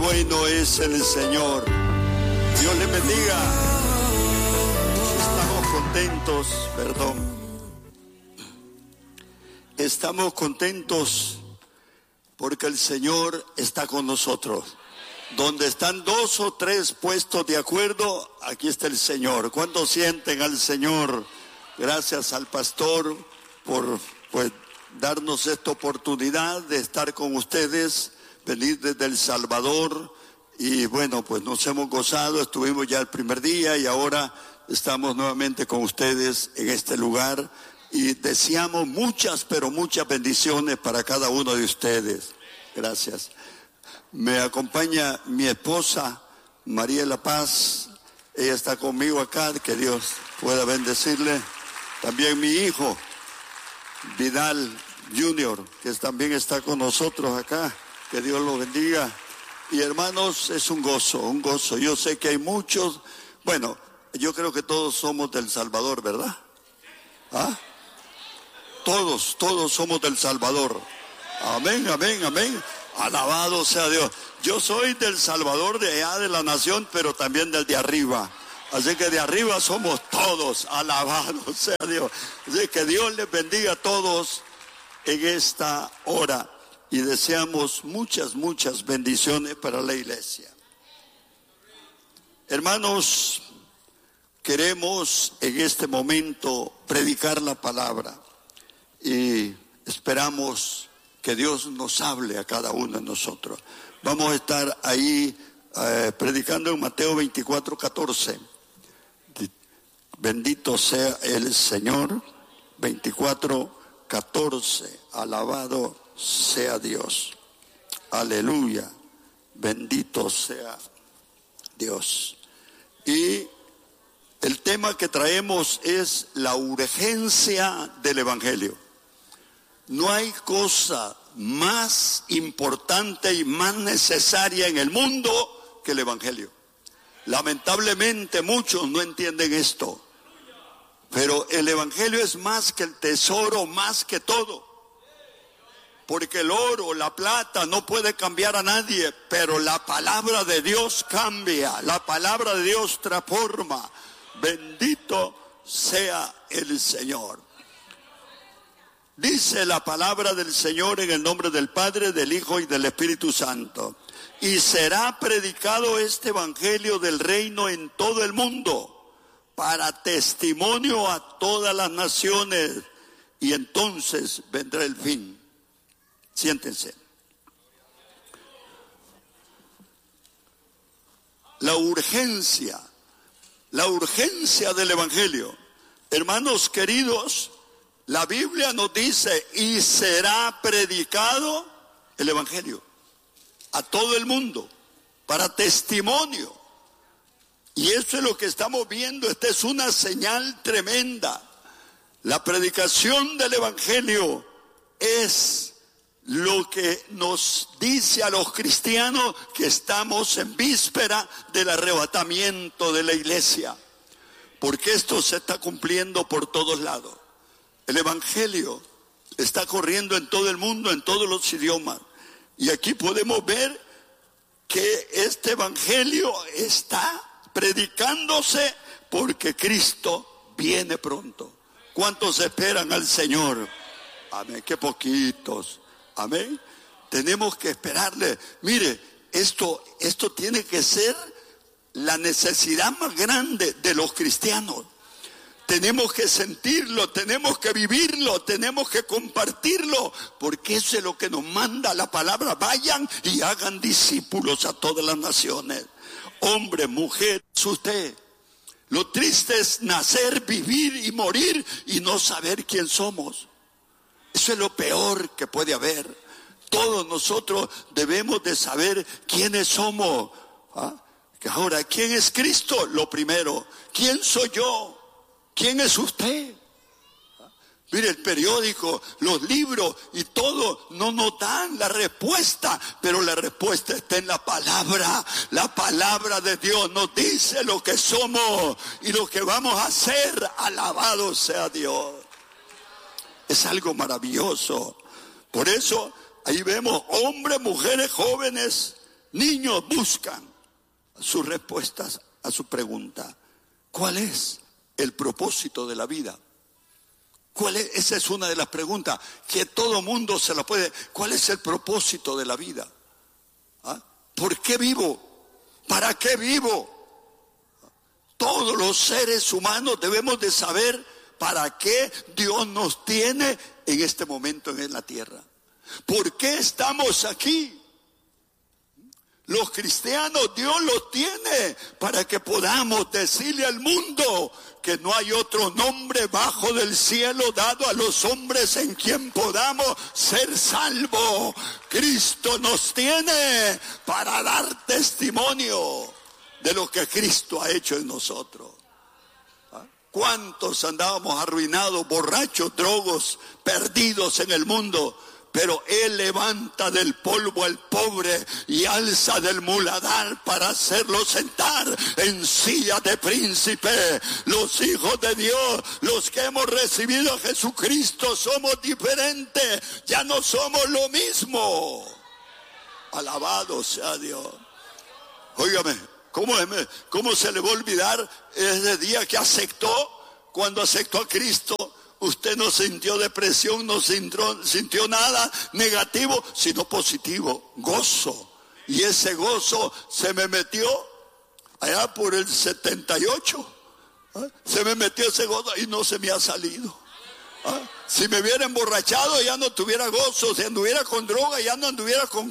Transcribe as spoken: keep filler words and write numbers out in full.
bueno es el Señor. Dios le bendiga. Estamos contentos, perdón. Estamos contentos porque el Señor está con nosotros. Donde están dos o tres puestos de acuerdo, aquí está el Señor. ¿Cuántos sienten al Señor? Gracias al pastor por pues, darnos esta oportunidad de estar con ustedes, venir desde El Salvador. Y bueno, pues nos hemos gozado, estuvimos ya el primer día y ahora estamos nuevamente con ustedes en este lugar. Y deseamos muchas, pero muchas bendiciones para cada uno de ustedes. Gracias. Me acompaña mi esposa, María La Paz. Ella está conmigo acá, que Dios pueda bendecirle. También mi hijo, Vidal Junior, que también está con nosotros acá. Que Dios lo bendiga. Y hermanos, es un gozo, un gozo. Yo sé que hay muchos. Bueno, yo creo que todos somos del Salvador, ¿verdad? ¿Ah? Todos, todos somos del Salvador. Amén, amén, amén. Alabado sea Dios. Yo soy del Salvador, de allá de la nación, pero también del de arriba. Así que de arriba somos todos. Alabado sea Dios. Así que Dios les bendiga a todos en esta hora. Y deseamos muchas, muchas bendiciones para la iglesia. Hermanos, queremos en este momento predicar la palabra. Y esperamos que Dios nos hable a cada uno de nosotros. Vamos a estar ahí eh, predicando en Mateo veinticuatro, catorce. Bendito sea el Señor. veinticuatro, catorce. Alabado sea Dios. Aleluya. Bendito sea Dios. Y el tema que traemos es la urgencia del Evangelio. No hay cosa más importante y más necesaria en el mundo que el Evangelio. Lamentablemente muchos no entienden esto. Pero el Evangelio es más que el tesoro, más que todo. Porque el oro, la plata no puede cambiar a nadie, pero la palabra de Dios cambia, la palabra de Dios transforma. Bendito sea el Señor. Dice la palabra del Señor en el nombre del Padre, del Hijo y del Espíritu Santo. Y será predicado este evangelio del reino en todo el mundo, para testimonio a todas las naciones, y entonces vendrá el fin. Siéntense. La urgencia, la urgencia del evangelio. Hermanos queridos, la Biblia nos dice, y será predicado el evangelio a todo el mundo, para testimonio. Y eso es lo que estamos viendo. Esta es una señal tremenda. La predicación del evangelio es lo que nos dice a los cristianos que estamos en víspera del arrebatamiento de la iglesia. Porque esto se está cumpliendo por todos lados. El evangelio está corriendo en todo el mundo, en todos los idiomas. Y aquí podemos ver que este evangelio está predicándose porque Cristo viene pronto. ¿Cuántos esperan al Señor? Amén, qué poquitos. Amén. Tenemos que esperarle. Mire, esto, esto tiene que ser la necesidad más grande de los cristianos. Tenemos que sentirlo, tenemos que vivirlo, tenemos que compartirlo, porque eso es lo que nos manda la palabra. Vayan y hagan discípulos a todas las naciones. Hombre, mujer, usted. Lo triste es nacer, vivir y morir y no saber quién somos. Eso es lo peor que puede haber. Todos nosotros debemos de saber quiénes somos. ¿Ah? Ahora, ¿quién es Cristo? Lo primero. ¿Quién soy yo? ¿Quién es usted? Mire, el periódico, los libros y todo no nos dan la respuesta, pero la respuesta está en la palabra. La palabra de Dios nos dice lo que somos y lo que vamos a hacer. Alabado sea Dios. Es algo maravilloso. Por eso ahí vemos hombres, mujeres, jóvenes niños buscan sus respuestas a su pregunta. ¿Cuál es el propósito de la vida? ¿Cuál es? Esa es una de las preguntas que todo mundo se la puede. ¿Cuál es el propósito de la vida? ¿Ah? ¿Por qué vivo? ¿Para qué vivo? Todos los seres humanos debemos de saber para qué Dios nos tiene en este momento en la tierra. ¿Por qué estamos aquí? Los cristianos, Dios los tiene para que podamos decirle al mundo que no hay otro nombre bajo del cielo dado a los hombres en quien podamos ser salvos. Cristo nos tiene para dar testimonio de lo que Cristo ha hecho en nosotros. ¿Cuántos andábamos arruinados, borrachos, drogos, perdidos en el mundo? Pero Él levanta del polvo al pobre y alza del muladar para hacerlo sentar en silla de príncipe. Los hijos de Dios, los que hemos recibido a Jesucristo, somos diferentes. Ya no somos lo mismo. Alabado sea Dios. Óigame, ¿cómo, cómo se le va a olvidar ese día que aceptó? Cuando aceptó a Cristo, usted no sintió depresión, no sintió, sintió nada negativo, sino positivo, gozo. Y ese gozo se me metió allá por el setenta y ocho. ¿eh? Se me metió ese gozo y no se me ha salido. ¿eh? Si me hubiera emborrachado ya no tuviera gozo, si anduviera con droga ya no anduviera con